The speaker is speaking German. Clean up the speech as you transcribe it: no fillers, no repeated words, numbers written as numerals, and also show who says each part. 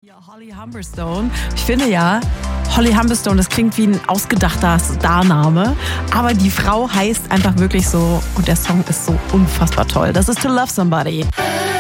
Speaker 1: Ja, Holly Humberstone. Ich finde ja, Holly Humberstone, das klingt wie ein ausgedachter Starname, aber die Frau heißt einfach wirklich so und der Song ist so unfassbar toll. Das ist To Love Somebody.